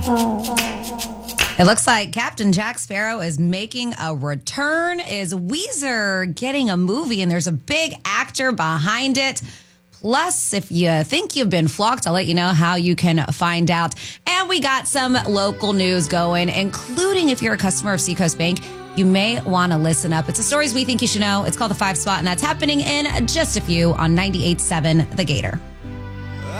It looks like Captain Jack Sparrow is making a return. Is Weezer getting a movie? And there's a big actor behind it. Plus, if you think you've been flocked, I'll let you know how you can find out. And we got some local news going, including if you're a customer of Seacoast Bank, you may want to listen up. It's the stories we think you should know. It's called The 5 Spot, and that's happening in just a few on 98.7 The Gator.